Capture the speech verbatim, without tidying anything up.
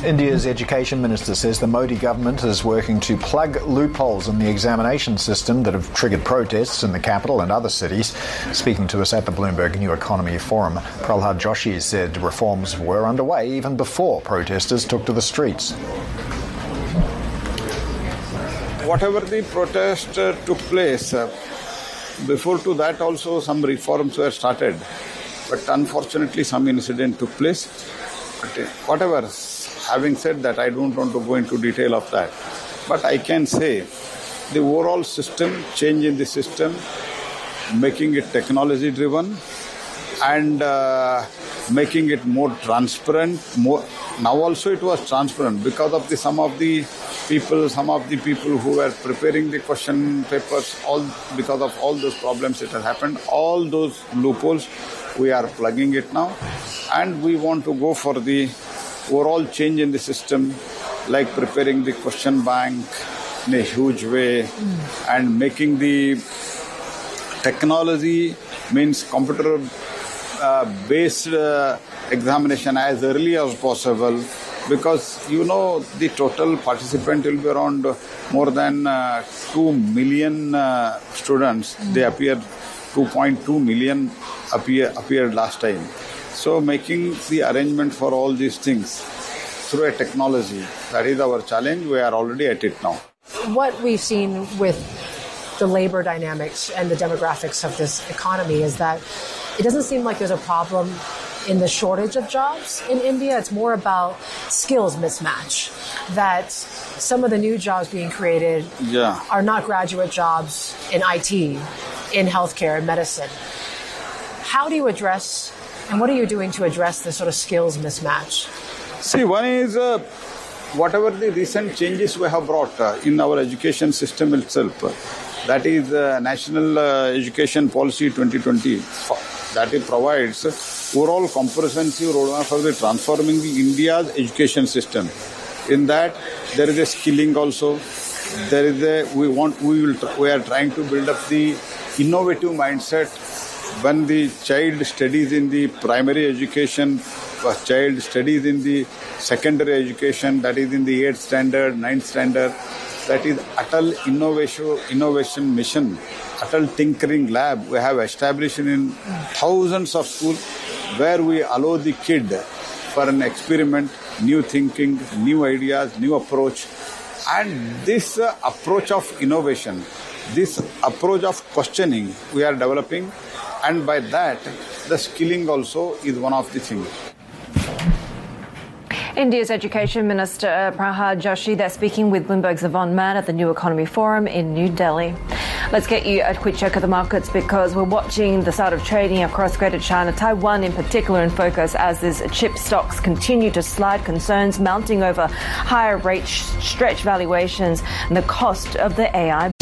India's education minister says the Modi government is working to plug loopholes in the examination system that have triggered protests in the capital and other cities. Speaking to us at the Bloomberg New Economy Forum, Prahlad Joshi said reforms were underway even before protesters took to the streets. Whatever the protest uh, took place, uh, before to that also some reforms were started, but unfortunately some incident took place. But uh, whatever, having said that, I don't want to go into detail of that. But I can say the overall system, change in the system, making it technology driven and uh, making it more transparent. More now also it was transparent because of the some of the people, some of the people who were preparing the question papers, all because of all those problems that have happened, all those loopholes, we are plugging it now. And we want to go for the overall change in the system, like preparing the question bank in a huge way mm. and making the technology, means computer uh, based uh, examination as early as possible, because you know the total participant will be around more than uh, two million uh, students. Mm. They appeared, two point two million appear, appeared last time. So making the arrangement for all these things through a technology, that is our challenge. We are already at it now. What we've seen with the labor dynamics and the demographics of this economy is that it doesn't seem like there's a problem in the shortage of jobs in India. It's more about skills mismatch, that some of the new jobs being created yeah. are not graduate jobs in I T, in healthcare, in medicine. How do you address, and what are you doing to address this sort of skills mismatch? See, one is uh, whatever the recent changes we have brought uh, in our education system itself, uh, that is uh, National uh, Education Policy twenty twenty, that it provides overall comprehensive roadmap for the transforming the India's education system. In that, there is a skilling also. There is a we want we will we are trying to build up the innovative mindset. When the child studies in the primary education, child studies in the secondary education, that is in the eighth standard, ninth standard, that is Atal Innovation Innovation Mission, Atal Tinkering Lab. We have established in thousands of schools where we allow the kid for an experiment, new thinking, new ideas, new approach. And this uh, approach of innovation, this approach of questioning we are developing, and by that the skilling also is one of the things. India's Education Minister Prahlad Joshi, they're speaking with Bloomberg's Yvonne Mann at the New Economy Forum in New Delhi. Let's get you a quick check of the markets, because we're watching the start of trading across Greater China, Taiwan in particular in focus, as these chip stocks continue to slide, concerns mounting over higher rate stretch valuations and the cost of the A I